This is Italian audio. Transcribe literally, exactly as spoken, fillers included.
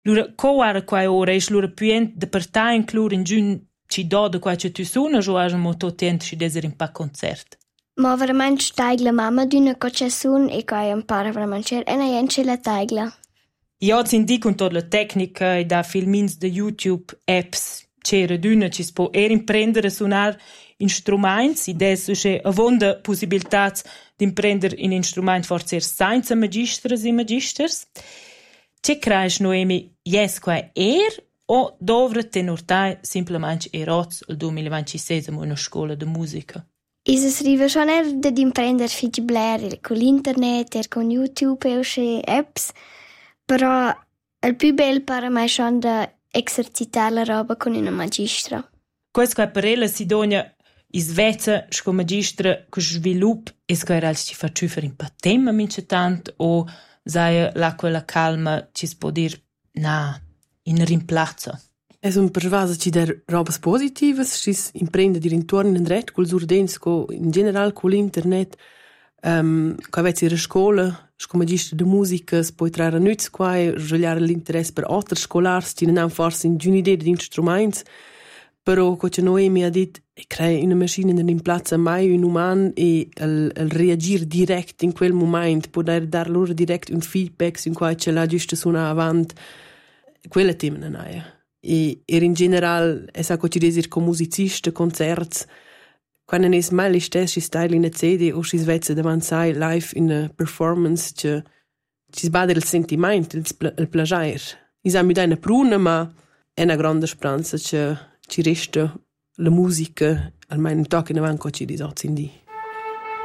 Lura, co ara quai ora, es lura puent de partai inclur in giun ci do de quai ce tu sunas o has mo tot tent si deser in pa concert? Ma verament steig la mamma d'una co c'è sun e quai impara verament cer e na jent la teigla. Io ti indico con tutta la tecnica e da filmins de YouTube, apps, c'era d'una ci si può er imprendere a suonar instruments, e adesso c'è avonda possibilitats di imprendere un instrument forse er senza magistras e magisters. C'è creis Noemi, jes quai er o dovra tenurtai simplemente eroz il duemilaventisei in una scuola de musica? Is es riva schon er de d'imprender fich bler con l'internet e con YouTube e usce apps, però il più bel para me schon da exercitar la roba con una magistra. Questo quai per ella si dogna is vezza sco magistra che svilup es quai rals ci fa ciufer in patem mince tant o sai la quella calma ci si può dir na in rimplazzo. Es un pervasa ci der robas positivas, ci imprende dir intorno in dret col urdens co in general col internet. Um, qua vezzi la scola, sco magistra de musica, si può trarre nüz quai, regliare l'interesse per altre scolars, ci non han forse in un'idea di instruments, però co che Noemi ha dit, e crea una macchina in rimplazza mai un uman e al, al reagir direct in quel moment, può dar, dar loro direct un feedback in quai ce l'ha giusto suona avant, quella tema non è. E er in general, e sa co ci desir co musicista, concerts, quando non è mai l'istess, si sta in una C D o si svezza davanti sai live in una performance, ci ci sbada il sentimento, il, pl- il plagiar. Isa mi dà una pruna, ma è una grande speranza che ci resta la musica, almeno un tocco in avanti co ci disozzi in di.